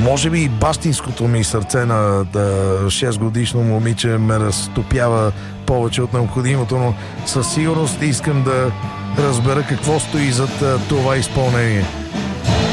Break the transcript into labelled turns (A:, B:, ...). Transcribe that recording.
A: Може би и бащинското ми сърце на 6-годишно момиче ме разтопява повече от необходимото, но със сигурност искам да разбера какво стои зад това изпълнение.